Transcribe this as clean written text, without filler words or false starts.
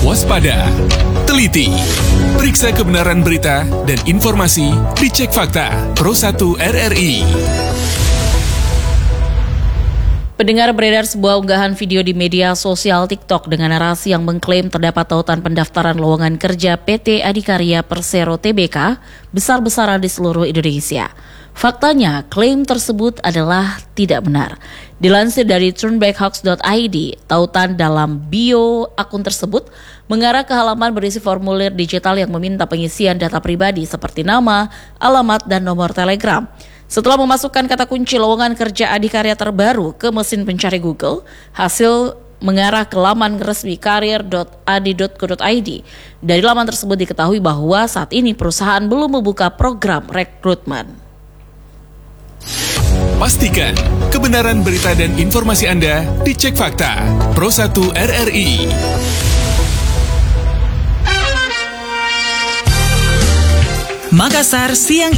Waspada, teliti, periksa kebenaran berita dan informasi, dicek fakta. Pro 1 RRI. Pendengar, beredar sebuah unggahan video di media sosial TikTok dengan narasi yang mengklaim terdapat tautan pendaftaran lowongan kerja PT Adikarya Persero Tbk besar-besaran di seluruh Indonesia. Faktanya, klaim tersebut adalah tidak benar. Dilansir dari turnbackhoax.id, tautan dalam bio akun tersebut mengarah ke halaman berisi formulir digital yang meminta pengisian data pribadi seperti nama, alamat, dan nomor telegram. Setelah memasukkan kata kunci lowongan kerja Adikarya terbaru ke mesin pencari Google, hasil mengarah ke laman resmi karir.adi.co.id. Dari laman tersebut diketahui bahwa saat ini perusahaan belum membuka program rekrutmen. Pastikan kebenaran berita dan informasi Anda dicek fakta. Pro 1 RRI. Makassar Siang